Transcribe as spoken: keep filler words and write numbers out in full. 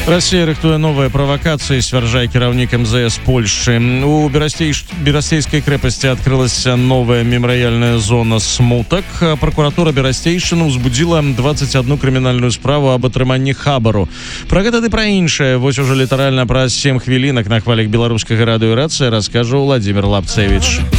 Россия рыхтуе новыя правакацыі, сцвярджае кіраўнік эм зэ эс Польшчы. У Берасцейскай крэпасці адкрылася новая мемарыяльная зона «Смутак». Пракуратура Берасцейшчыны ўзбудзіла двадцать одну крымінальную справу аб атрыманні хабару. Пра гэта ды пра іншае вось ужо літаральна праз сем хвілінак на хвалях беларускага радыё «Рацыя» раскажа Владимир Лапцевич.